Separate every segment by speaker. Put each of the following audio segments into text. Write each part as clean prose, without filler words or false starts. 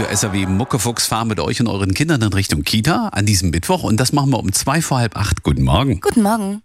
Speaker 1: Radio SAW Muckefuchs fahren mit euch und euren Kindern in Richtung Kita an diesem Mittwoch. Und das machen wir um 7:45. Guten Morgen.
Speaker 2: Guten Morgen.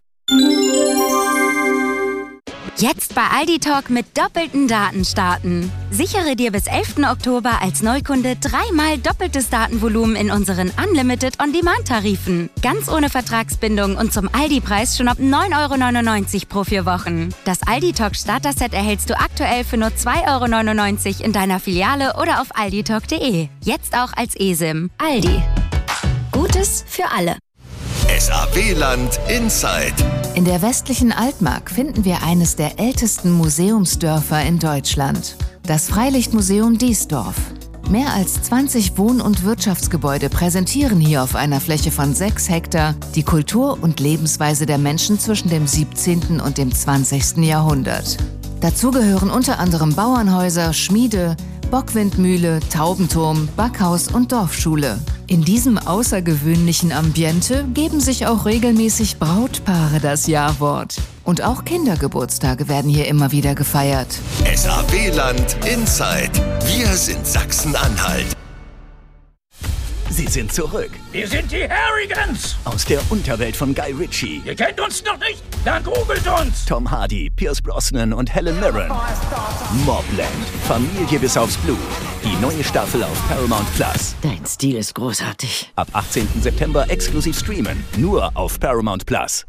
Speaker 3: Jetzt bei Aldi Talk mit doppelten Daten starten. Sichere dir bis 11. Oktober als Neukunde 3-mal doppeltes Datenvolumen in unseren Unlimited On-Demand-Tarifen. Ganz ohne Vertragsbindung und zum Aldi-Preis schon ab 9,99 € pro 4 Wochen. Das Aldi Talk Starter-Set erhältst du aktuell für nur 2,99 € in deiner Filiale oder auf alditalk.de. Jetzt auch als eSIM. Aldi. Gutes für alle.
Speaker 4: SAW-Land Inside.
Speaker 2: In der westlichen Altmark finden wir eines der ältesten Museumsdörfer in Deutschland. Das Freilichtmuseum Diesdorf. Mehr als 20 Wohn- und Wirtschaftsgebäude präsentieren hier auf einer Fläche von 6 Hektar die Kultur und Lebensweise der Menschen zwischen dem 17. und dem 20. Jahrhundert. Dazu gehören unter anderem Bauernhäuser, Schmiede, Bockwindmühle, Taubenturm, Backhaus und Dorfschule. In diesem außergewöhnlichen Ambiente geben sich auch regelmäßig Brautpaare das Ja-Wort. Und auch Kindergeburtstage werden hier immer wieder gefeiert.
Speaker 4: SAW-Land Inside. Wir sind Sachsen-Anhalt.
Speaker 5: Sie sind zurück.
Speaker 6: Wir sind die Harrigans.
Speaker 5: Aus der Unterwelt von Guy Ritchie.
Speaker 6: Ihr kennt uns noch nicht? Dann googelt uns.
Speaker 5: Tom Hardy, Pierce Brosnan und Helen Mirren. Mobland. Familie bis aufs Blut. Die neue Staffel auf Paramount Plus.
Speaker 7: Dein Stil ist großartig.
Speaker 5: Ab 18. September exklusiv streamen. Nur auf Paramount Plus.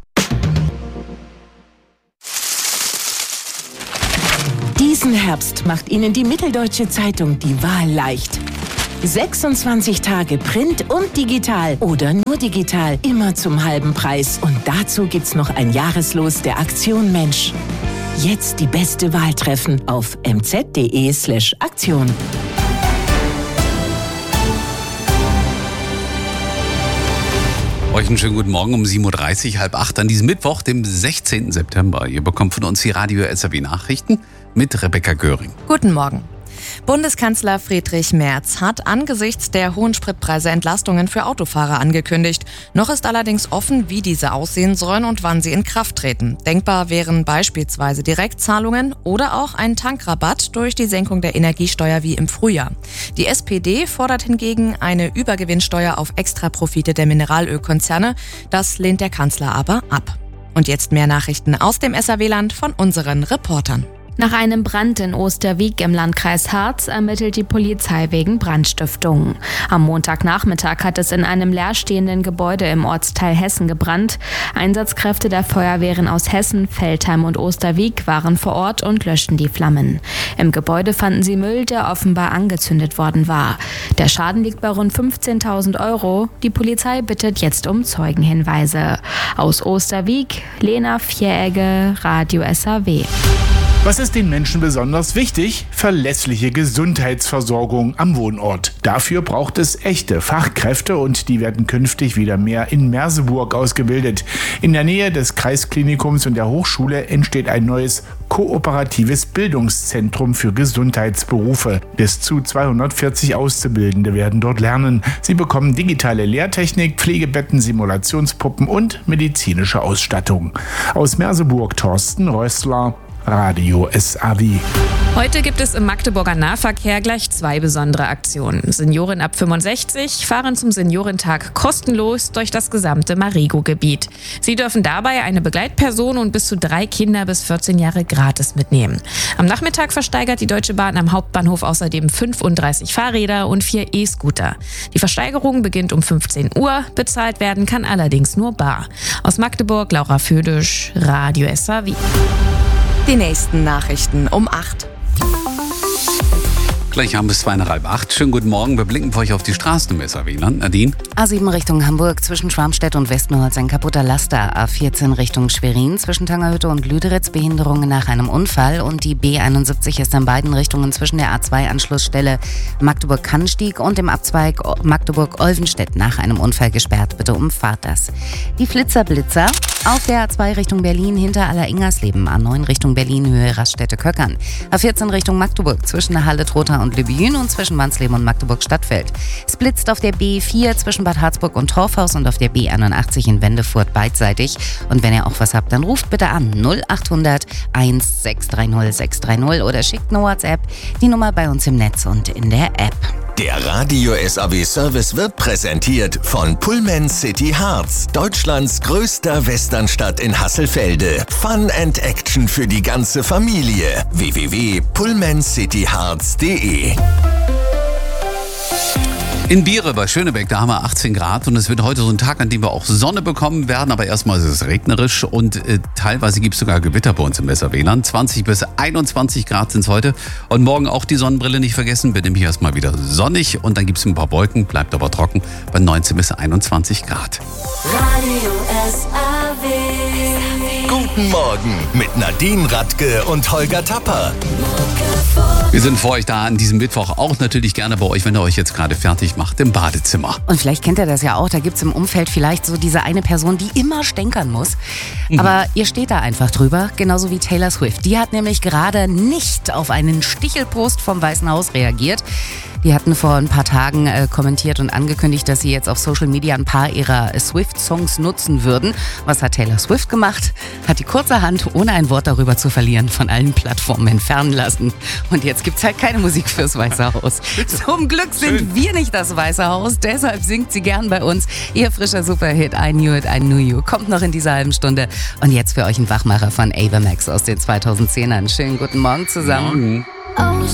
Speaker 7: Diesen Herbst macht Ihnen die Mitteldeutsche Zeitung die Wahl leicht. 26 Tage Print und digital oder nur digital, immer zum halben Preis. Und dazu gibt's noch ein Jahreslos der Aktion Mensch. Jetzt die beste Wahl treffen auf mz.de/Aktion.
Speaker 1: Euch einen schönen guten Morgen um 7:30 Uhr, 7:30 an diesem Mittwoch, dem 16. September. Ihr bekommt von uns die Radio SAW Nachrichten mit Rebecca Göring.
Speaker 8: Guten Morgen. Bundeskanzler Friedrich Merz hat angesichts der hohen Spritpreise Entlastungen für Autofahrer angekündigt. Noch ist allerdings offen, wie diese aussehen sollen und wann sie in Kraft treten. Denkbar wären beispielsweise Direktzahlungen oder auch ein Tankrabatt durch die Senkung der Energiesteuer wie im Frühjahr. Die SPD fordert hingegen eine Übergewinnsteuer auf Extraprofite der Mineralölkonzerne. Das lehnt der Kanzler aber ab. Und jetzt mehr Nachrichten aus dem SAW-Land von unseren Reportern.
Speaker 9: Nach einem Brand in Osterwieck im Landkreis Harz ermittelt die Polizei wegen Brandstiftung. Am Montagnachmittag hat es in einem leerstehenden Gebäude im Ortsteil Hessen gebrannt. Einsatzkräfte der Feuerwehren aus Hessen, Veltheim und Osterwieck waren vor Ort und löschten die Flammen. Im Gebäude fanden sie Müll, der offenbar angezündet worden war. Der Schaden liegt bei rund 15.000 €. Die Polizei bittet jetzt um Zeugenhinweise. Aus Osterwieck, Lena Vieregge, Radio SAW.
Speaker 10: Was ist den Menschen besonders wichtig? Verlässliche Gesundheitsversorgung am Wohnort. Dafür braucht es echte Fachkräfte und die werden künftig wieder mehr in Merseburg ausgebildet. In der Nähe des Kreisklinikums und der Hochschule entsteht ein neues kooperatives Bildungszentrum für Gesundheitsberufe. Bis zu 240 Auszubildende werden dort lernen. Sie bekommen digitale Lehrtechnik, Pflegebetten, Simulationspuppen und medizinische Ausstattung. Aus Merseburg Thorsten Rössler, Radio SAW.
Speaker 11: Heute gibt es im Magdeburger Nahverkehr gleich 2 besondere Aktionen. Senioren ab 65 fahren zum Seniorentag kostenlos durch das gesamte Marigo-Gebiet. Sie dürfen dabei eine Begleitperson und bis zu 3 Kinder bis 14 Jahre gratis mitnehmen. Am Nachmittag versteigert die Deutsche Bahn am Hauptbahnhof außerdem 35 Fahrräder und 4 E-Scooter. Die Versteigerung beginnt um 15 Uhr, bezahlt werden kann allerdings nur bar. Aus Magdeburg, Laura Födisch, Radio SAW.
Speaker 8: Die nächsten Nachrichten um 8.
Speaker 1: Gleich haben wir es 7:30. Schönen guten Morgen. Wir blicken für euch auf die Straßen im SAW-Land. Nadine?
Speaker 2: A7 Richtung Hamburg, zwischen Schwarmstedt und Westmürholz ein kaputter Laster. A14 Richtung Schwerin, zwischen Tangerhütte und Lüderitz Behinderungen nach einem Unfall. Und die B71 ist in beiden Richtungen zwischen der A2-Anschlussstelle Magdeburg-Kannstieg und dem Abzweig Magdeburg-Olvenstedt nach einem Unfall gesperrt. Bitte umfahrt das. Die Flitzer auf der A2 Richtung Berlin hinter Aller-Ingersleben. A9 Richtung Berlin, Höhe Raststätte-Köckern. A14 Richtung Magdeburg zwischen Halle-Trotha und Lübjen und zwischen Wansleben und Magdeburg-Stadtfeld. Es blitzt auf der B4 zwischen Bad Harzburg und Torfhaus und auf der B81 in Wendefurt beidseitig. Und wenn ihr auch was habt, dann ruft bitte an 0800 1630 630 oder schickt eine WhatsApp, die Nummer bei uns im Netz und in der App.
Speaker 4: Der Radio SAW Service wird präsentiert von Pullman City Harz, Deutschlands größter Westernstadt in Hasselfelde. Fun and Action für die ganze Familie. www.pullmancityharz.de.
Speaker 1: In Biere bei Schönebeck, da haben wir 18 Grad und es wird heute so ein Tag, an dem wir auch Sonne bekommen werden, aber erstmal ist es regnerisch und teilweise gibt es sogar Gewitter bei uns im SAW-Land. 20 bis 21 Grad sind es heute und morgen auch die Sonnenbrille nicht vergessen, wird nämlich erstmal wieder sonnig und dann gibt es ein paar Wolken, bleibt aber trocken bei 19 bis 21 Grad.
Speaker 4: Radio SAW. Guten Morgen mit Nadine Radke und Holger Tapper.
Speaker 1: Wir sind für euch da an diesem Mittwoch auch natürlich gerne bei euch, wenn ihr euch jetzt gerade fertig macht im Badezimmer.
Speaker 2: Und vielleicht kennt ihr das ja auch, da gibt es im Umfeld vielleicht so diese eine Person, die immer stänkern muss. Aber ihr steht da einfach drüber, genauso wie Taylor Swift. Die hat nämlich gerade nicht auf einen Stichelpost vom Weißen Haus reagiert. Die hatten vor ein paar Tagen kommentiert und angekündigt, dass sie jetzt auf Social Media ein paar ihrer Swift-Songs nutzen würden. Was hat Taylor Swift gemacht? Hat die kurzerhand, ohne ein Wort darüber zu verlieren, von allen Plattformen entfernen lassen. Und jetzt gibt's halt keine Musik fürs Weiße Haus. Zum Glück sind wir nicht das Weiße Haus, deshalb singt sie gern bei uns. Ihr frischer Superhit I Knew It, I Knew You kommt noch in dieser halben Stunde. Und jetzt für euch ein Wachmacher von Ava Max aus den 2010ern. Schönen guten Morgen zusammen.